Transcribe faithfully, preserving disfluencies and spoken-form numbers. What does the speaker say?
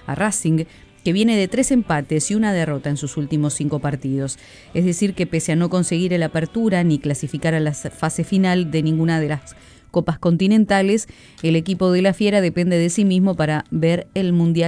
a Racing, que viene de tres empates y una derrota en sus últimos cinco partidos. Es decir, que pese a no conseguir el Apertura ni clasificar a la fase final de ninguna de las copas continentales, el equipo de la Fiera depende de sí mismo para ver el Mundial